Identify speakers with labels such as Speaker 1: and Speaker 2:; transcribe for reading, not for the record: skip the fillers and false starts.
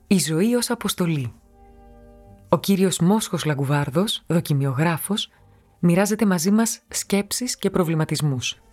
Speaker 1: Η ζωή ως αποστολή. Ο κύριος Μόσχος Λαγκουβάρδος, δοκιμιογράφος, μοιράζεται μαζί μας σκέψεις και προβληματισμούς.